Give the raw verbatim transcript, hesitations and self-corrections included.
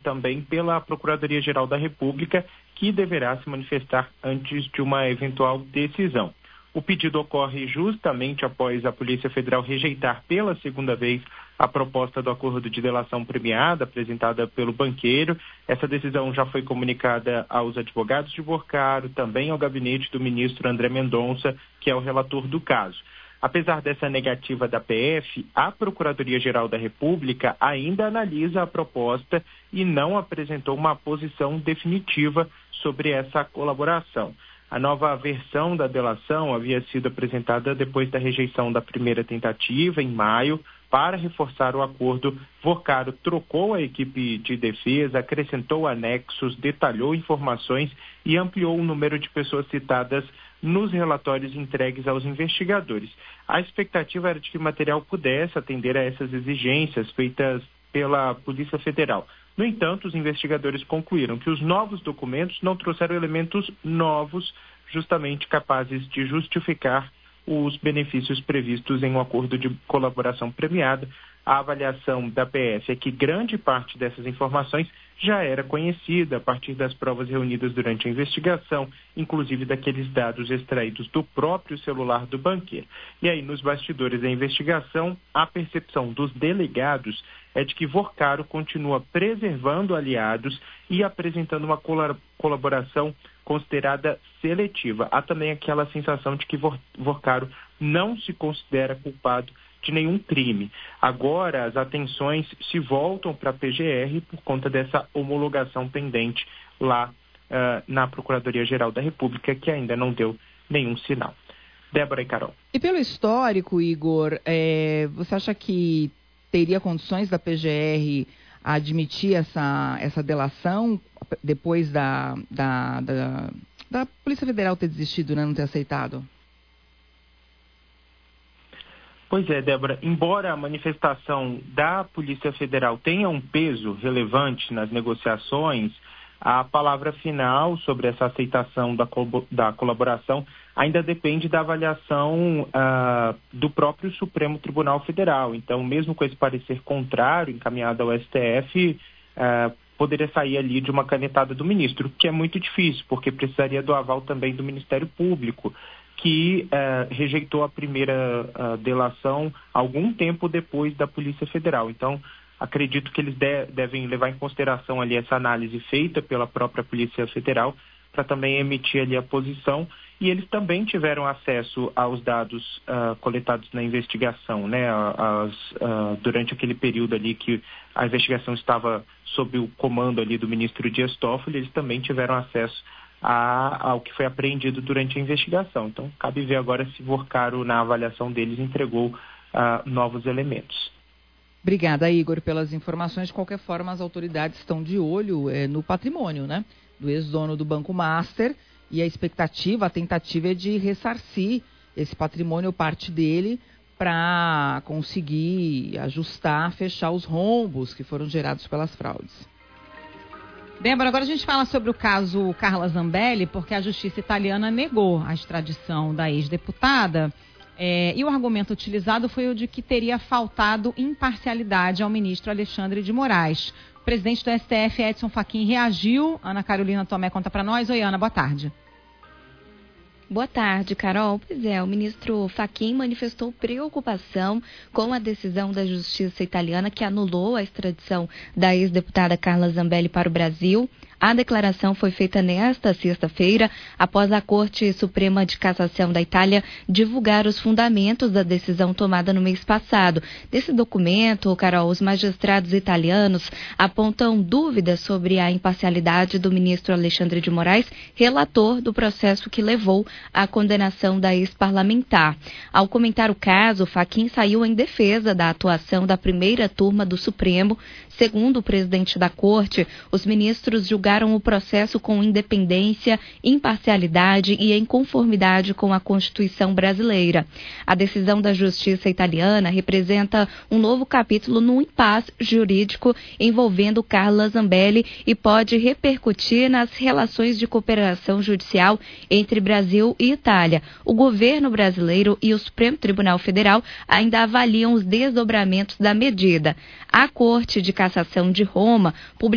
também pela Procuradoria-Geral da República, que deverá se manifestar antes de uma eventual decisão. O pedido ocorre justamente após a Polícia Federal rejeitar pela segunda vez a proposta do acordo de delação premiada apresentada pelo banqueiro. Essa decisão já foi comunicada aos advogados de Vorcaro, também ao gabinete do ministro André Mendonça, que é o relator do caso. Apesar dessa negativa da P F, a Procuradoria-Geral da República ainda analisa a proposta e não apresentou uma posição definitiva sobre essa colaboração. A nova versão da delação havia sido apresentada depois da rejeição da primeira tentativa, em maio. Para reforçar o acordo, Vorcaro trocou a equipe de defesa, acrescentou anexos, detalhou informações e ampliou o número de pessoas citadas nos relatórios entregues aos investigadores. A expectativa era de que o material pudesse atender a essas exigências feitas pela Polícia Federal. No entanto, os investigadores concluíram que os novos documentos não trouxeram elementos novos, justamente capazes de justificar os benefícios previstos em um acordo de colaboração premiada. A avaliação da P F é que grande parte dessas informações já era conhecida a partir das provas reunidas durante a investigação, inclusive daqueles dados extraídos do próprio celular do banqueiro. E aí, nos bastidores da investigação, a percepção dos delegados é de que Vorcaro continua preservando aliados e apresentando uma colaboração considerada seletiva. Há também aquela sensação de que Vorcaro não se considera culpado de nenhum crime. Agora, as atenções se voltam para a P G R por conta dessa homologação pendente lá uh, na Procuradoria-Geral da República, que ainda não deu nenhum sinal. Débora e Carol. E pelo histórico, Igor, é, você acha que teria condições da P G R admitir essa, essa delação depois da, da, da, da Polícia Federal ter desistido, né, não ter aceitado? Pois é, Débora, embora a manifestação da Polícia Federal tenha um peso relevante nas negociações, a palavra final sobre essa aceitação da, co- da colaboração ainda depende da avaliação uh, do próprio Supremo Tribunal Federal. Então, mesmo com esse parecer contrário encaminhado ao S T F, uh, poderia sair ali de uma canetada do ministro, que é muito difícil, porque precisaria do aval também do Ministério Público, que uh, rejeitou a primeira uh, delação algum tempo depois da Polícia Federal. Então, acredito que eles de- devem levar em consideração ali essa análise feita pela própria Polícia Federal para também emitir ali a posição. E eles também tiveram acesso aos dados uh, coletados na investigação, né? As, uh, durante aquele período ali que a investigação estava sob o comando ali do ministro Dias Toffoli, eles também tiveram acesso a, ao que foi apreendido durante a investigação. Então, cabe ver agora se Vorcaro, na avaliação deles, entregou uh, novos elementos. Obrigada, Igor, pelas informações. De qualquer forma, as autoridades estão de olho é, no patrimônio, né, do ex-dono do Banco Master, e a expectativa, a tentativa é de ressarcir esse patrimônio, parte dele, para conseguir ajustar, fechar os rombos que foram gerados pelas fraudes. Débora, agora a gente fala sobre o caso Carla Zambelli, porque a justiça italiana negou a extradição da ex-deputada. É, e o argumento utilizado foi o de que teria faltado imparcialidade ao ministro Alexandre de Moraes. O presidente do S T F, Edson Fachin, reagiu. Ana Carolina Tomé conta para nós. Oi, Ana, boa tarde. Boa tarde, Carol. Pois é, o ministro Fachin manifestou preocupação com a decisão da justiça italiana que anulou a extradição da ex-deputada Carla Zambelli para o Brasil. A declaração foi feita nesta sexta-feira, após a Corte Suprema de Cassação da Itália divulgar os fundamentos da decisão tomada no mês passado. Desse documento, Carol, os magistrados italianos apontam dúvidas sobre a imparcialidade do ministro Alexandre de Moraes, relator do processo que levou à condenação da ex-parlamentar. Ao comentar o caso, Fachin saiu em defesa da atuação da primeira turma do Supremo. Segundo o presidente da Corte, os ministros julgaram o processo com independência, imparcialidade e em conformidade com a Constituição brasileira. A decisão da Justiça italiana representa um novo capítulo no impasse jurídico envolvendo Carla Zambelli e pode repercutir nas relações de cooperação judicial entre Brasil e Itália. O governo brasileiro e o Supremo Tribunal Federal ainda avaliam os desdobramentos da medida. A Corte de Cassação de Roma publicou